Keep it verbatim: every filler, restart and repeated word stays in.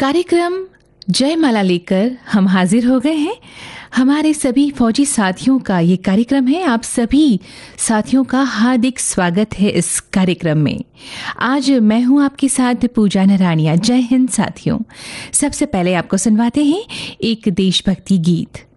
कार्यक्रम जयमाला लेकर हम हाजिर हो गए हैं। हमारे सभी फौजी साथियों का ये कार्यक्रम है। आप सभी साथियों का हार्दिक स्वागत है इस कार्यक्रम में। आज मैं हूं आपके साथ पूजा नरानिया। जय हिंद साथियों। सबसे पहले आपको सुनवाते हैं एक देशभक्ति गीत।